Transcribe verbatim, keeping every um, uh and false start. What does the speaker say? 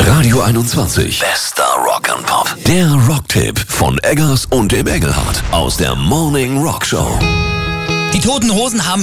Radio einundzwanzig. Bester Rock and Pop. Der Rocktipp von Eggers und dem Engelhardt aus der Morning Rock Show. Die Toten Hosen haben